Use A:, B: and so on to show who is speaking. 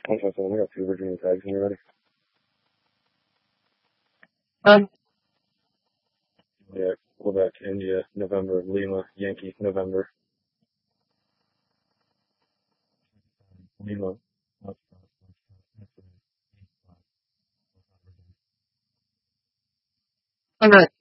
A: 157, I got 2 Virginia tags when you're ready. Yeah, Quebec, India, November, Lima, Yankee, November. Lima.
B: Okay.